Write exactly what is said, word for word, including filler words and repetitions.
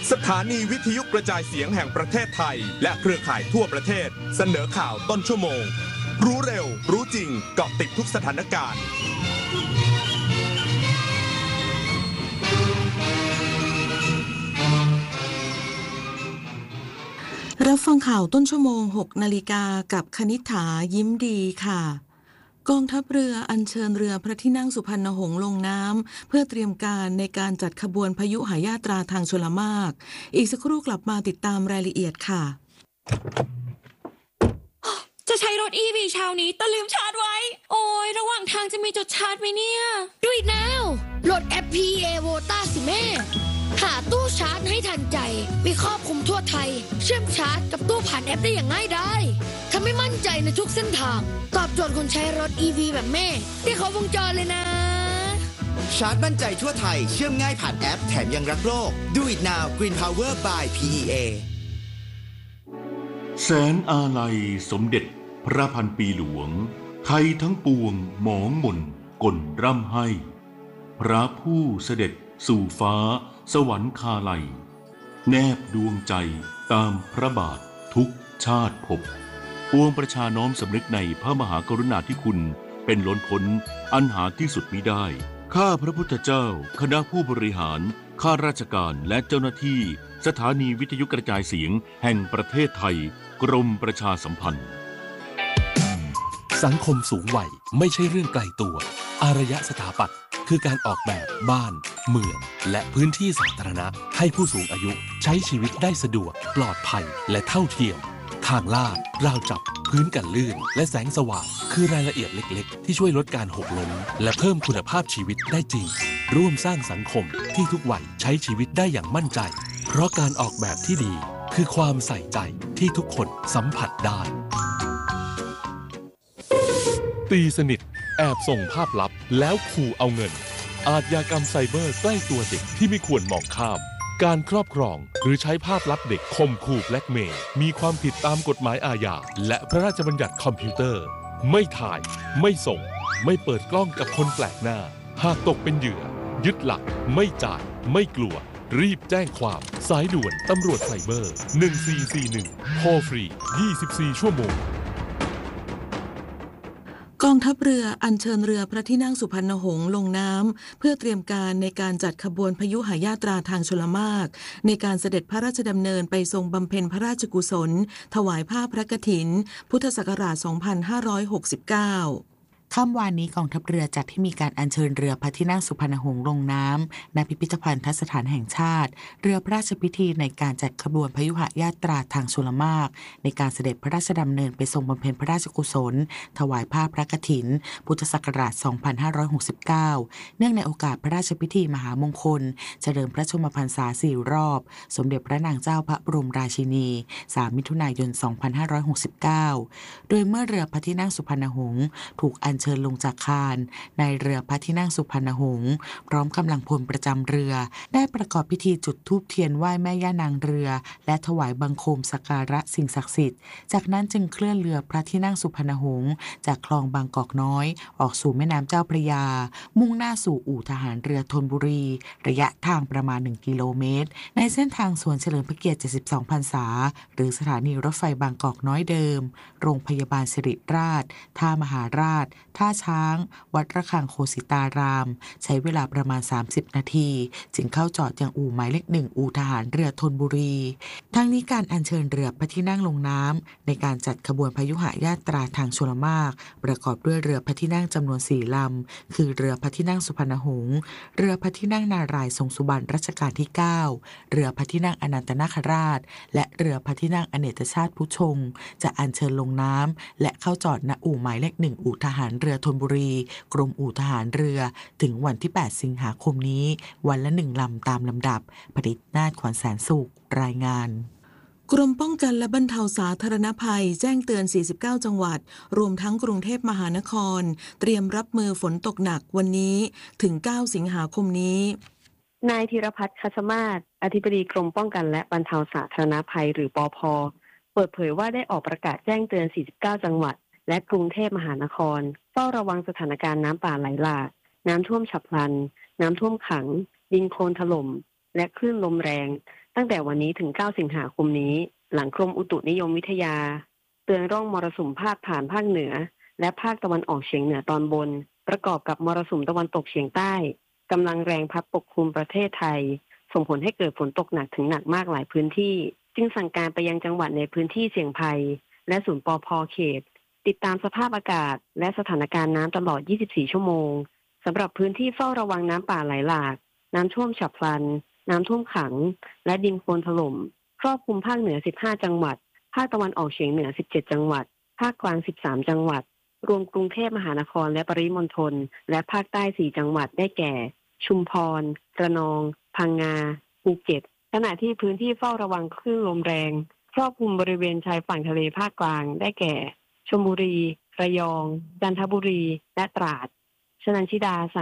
สถานีวิทยุกระจายเสียงแห่งประเทศไทยและเครือข่ายทั่วประเทศเสนอข่าวต้นชั่วโมงรู้เร็วรู้จริงเกาะติดทุกสถานการณ์รับฟังข่าวต้นชั่วโมงหกนาฬิกากับคณิษฐายิ้มดีค่ะกองทัพเรืออัญเชิญเรือพระที่นั่งสุพรรณหงส์ลงน้ำเพื่อเตรียมการในการจัดขบวนพยุหยาตราทางชลมารอีกสักครู่กลับมาติดตามรายละเอียดค่ะจะใช้รถ อี วี เช้านี้แต่ลืมชาร์จไว้โอ้ยระหว่างทางจะมีจุดชาร์จไหมเนี่ยดูอีกแล้วโหลดแอป พี อี เอ Vota สิแม่หาตู้ชาร์จให้ทันใจมีครอบคลุมทั่วไทยเชื่อมชาร์จกับตู้ผ่านแอปได้อย่างง่ายดายทำให้มั่นใจในทุกเส้นทางตอบโจทย์คนใช้รถ อี วี แบบแม่ที่เขาวงจรเลยนะชาร์จมั่นใจทั่วไทยเชื่อมง่ายผ่านแอปแถมยังรักโลก Do it now Green Power by พี อี เอแสนอาลัยสมเด็จพระพันปีหลวงไทยทั้งปวงหมองหม่นกลร่ำให้พระผู้เสด็จสู่ฟ้าสวรรคาลัยแนบดวงใจตามพระบาททุกชาติภพปวงประชาน้อมสำนึกในพระมหากรุณาธิคุณเป็นล้นพ้นอันหาที่สุดมิได้ข้าพระพุทธเจ้าคณะผู้บริหารข้าราชการและเจ้าหน้าที่สถานีวิทยุกระจายเสียงแห่งประเทศไทยกรมประชาสัมพันธ์สังคมสูงวัยไม่ใช่เรื่องไกลตัวอารยสถาปัตย์คือการออกแบบบ้านเมืองและพื้นที่สาธารณะให้ผู้สูงอายุใช้ชีวิตได้สะดวกปลอดภัยและเท่าเทียมทางลาดราวจับพื้นกันลื่นและแสงสว่างคือรายละเอียดเล็กๆที่ช่วยลดการหกล้มและเพิ่มคุณภาพชีวิตได้จริงร่วมสร้างสังคมที่ทุกวัยใช้ชีวิตได้อย่างมั่นใจเพราะการออกแบบที่ดีคือความใส่ใจที่ทุกคนสัมผัสได้ตีสนิทแอบส่งภาพลับแล้วขู่เอาเงินอาชญากรรมไซเบอร์ใกล้ตัวเด็กที่ไม่ควรมองข้ามการครอบครองหรือใช้ภาพลับเด็กข่มขู่แบล็กเมย์มีความผิดตามกฎหมายอาญาและพระราชบัญญัติคอมพิวเตอร์ไม่ถ่ายไม่ส่งไม่เปิดกล้องกับคนแปลกหน้าหากตกเป็นเหยื่อยึดหลักไม่จ่ายไม่กลัวรีบแจ้งความสายด่วนตำรวจไซเบอร์หนึ่งสี่สี่หนึ่งโทรฟรียี่สิบสี่ชั่วโมงกองทัพเรืออัญเชิญเรือพระที่นั่งสุพรรณหงส์ลงน้ำเพื่อเตรียมการในการจัดขบวนพยุหยาตราทางชลมารในการเสด็จพระราชดำเนินไปทรงบำเพ็ญพระราชกุศลถวายผ้าพระกฐินพุทธศักราชสองพันห้าร้อยหกสิบเก้าค่ำวานนี้กองทัพเรือจัดให้มีการอัญเชิญเรือพระที่นั่งสุพรรณหงส์ลงน้ำณพิพิธภัณฑสถานแห่งชาติเรือพระราชพิธีในการจัดขบวนพยุหยาตราทางชลมารในการเสด็จพระราชดำเนินไปทรงบำเพ็ญพระราชกุศลถวายผ้าพระกฐินพุทธศักราชสองพันห้าร้อยหกสิบเก้าเนื่องในโอกาสพระราชพิธีมหามงคลเฉลิมพระชนมพรรษาสี่รอบสมเด็จพระนางเจ้าพระบรมราชินีสามมิถุนายนสองพันห้าร้อยหกสิบเก้าโดยเมื่อเรือพระที่นั่งสุพรรณหงส์ถูกอัญเชิญลงจากคานในเรือพระที่นั่งสุพรรณหงส์พร้อมกำลังพลประจำเรือได้ประกอบพิธีจุดธูปเทียนไหว้แม่ย่านางเรือและถวายบังคมสักการะสิ่งศักดิ์สิทธิ์จากนั้นจึงเคลื่อนเรือพระที่นั่งสุพรรณหงส์จากคลองบางกอกน้อยออกสู่แม่น้ำเจ้าพระยามุ่งหน้าสู่อู่ทหารเรือธนบุรีระยะทางประมาณหนึ่งกิโลเมตรในเส้นทางสวนเฉลิมพระเกียรติเจ็ดสิบสองพรรษาหรือสถานีรถไฟบางกอกน้อยเดิมโรงพยาบาลสิริราชท่ามหาราชท่าช้างวัดระฆังโคสิตารามใช้เวลาประมาณสามสิบนาทีจึงเข้าจอดยังอู่หมายเลขหนึ่งอู่ทหารเรือธนบุรีทั้งนี้การอัญเชิญเรือพระที่นั่งลงน้ำในการจัดขบวนพยุหยาตราทางชลมารประกอบด้วยเรือพระที่นั่งจำนวนสี่ลำคือเรือพระที่นั่งสุพรรณหงส์เรือพระที่นั่งนารายณ์ทรงสุบรรณรัชกาลที่เก้าเรือพระที่นั่งอนันตนาคราชและเรือพระที่นั่งอเนกชาติผู้ชงจะอัญเชิญลงน้ำและเข้าจอดณอู่หมายเลขหนึ่งอู่ทหารเรือธนบุรีกรมอู่ทหารเรือถึงวันที่แปดสิงหาคมนี้วันละหนึ่งลำตามลำดับผลิตนาฏขวัญแสนสุขรายงานกรมป้องกันและบรรเทาสาธารณภัยแจ้งเตือนสี่สิบเก้าจังหวัดรวมทั้งกรุงเทพมหานครเตรียมรับมือฝนตกหนักวันนี้ถึงเก้าสิงหาคมนี้นายธีรพัฒน์คัสมาศอธิบดีกรมป้องกันและบรรเทาสาธารณภัยหรือปภ.เปิดเผยว่าได้ออกประกาศแจ้งเตือนสี่สิบเก้าจังหวัดและกรุงเทพมหานครเฝ้าระวังสถานการณ์น้ำป่าไหลหลากน้ำท่วมฉับพลันน้ำท่วมขังดินโคลนถล่มและคลื่นลมแรงตั้งแต่วันนี้ถึงเก้าสิงหาคมนี้หลังกรมอุตุนิยมวิทยาเตือนร่องมรสุมพาดผ่านภาคเหนือและภาคตะวันออกเฉียงเหนือตอนบนประกอบกับมรสุมตะวันตกเฉียงใต้กำลังแรงพัดปกคลุมประเทศไทยส่งผลให้เกิดฝนตกหนักถึงหนักมากหลายพื้นที่จึงสั่งการไปยังจังหวัดในพื้นที่เสี่ยงภัยและศูนย์ปภ.เขตติดตามสภาพอากาศและสถานการณ์น้ำตลอดยี่สิบสี่ชั่วโมงสำหรับพื้นที่เฝ้าระวังน้ำป่าไหลหลากน้ำท่วมฉับพลันน้ำท่วมขังและดินโคลนถล่มครอบคลุมภาคเหนือสิบห้าจังหวัดภาคตะวันออกเฉียงเหนือสิบเจ็ดจังหวัดภาคกลางสิบสามจังหวัดรวมกรุงเทพมหานครและปริมณฑลและภาคใต้สี่จังหวัดได้แก่ชุมพรระนองพังงาภูเก็ตขณะที่พื้นที่เฝ้าระวังคลื่นลมแรงครอบคลุมบริเวณชายฝั่งทะเลภาคกลางได้แก่ชลบุรีระยองจันทบุรีและตราดชนันชิดา